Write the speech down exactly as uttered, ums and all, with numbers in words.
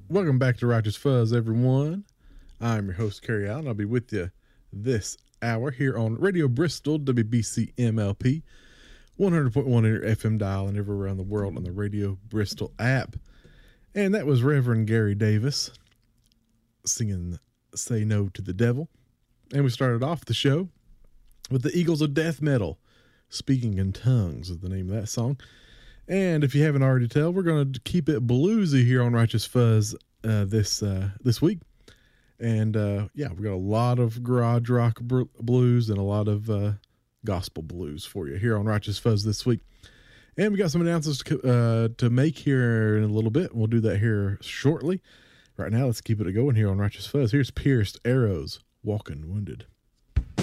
Welcome back to Righteous Fuzz, everyone. I'm your host, Kerry Allen. I'll be with you this hour here on Radio Bristol, W B C M L P, one hundred point one in your F M dial and everywhere around the world on the Radio Bristol app. And that was Reverend Gary Davis singing Say No to the Devil. And we started off the show with the Eagles of Death Metal, Speaking in Tongues is the name of that song. And if you haven't already tell, we're going to keep it bluesy here on Righteous Fuzz uh, this uh, this week. And uh, yeah, we got a lot of garage rock br- blues and a lot of uh, gospel blues for you here on Righteous Fuzz this week. And we got some announcements to, uh, to make here in a little bit. We'll do that here shortly. Right now, let's keep it going here on Righteous Fuzz. Here's Pierced Arrows, Walking Wounded.